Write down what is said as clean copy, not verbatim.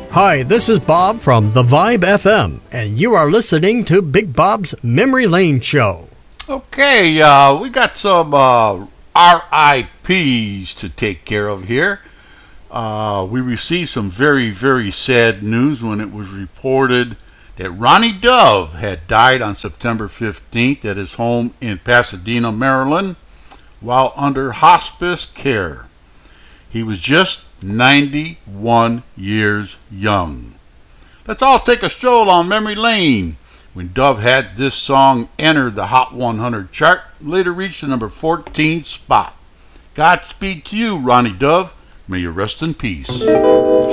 Hi, this is Bob from The Vibe FM, and you are listening to Big Bob's Memory Lane Show. Okay, we got some RIPs to take care of here. We received some very, very sad news when it was reported that Ronnie Dove had died on September 15th at his home in Pasadena, Maryland, while under hospice care. He was just 91 years young. Let's all take a stroll on memory lane. When Dove had this song enter the Hot 100 chart, later reached the number 14 spot. Godspeed to you, Ronnie Dove. May you rest in peace.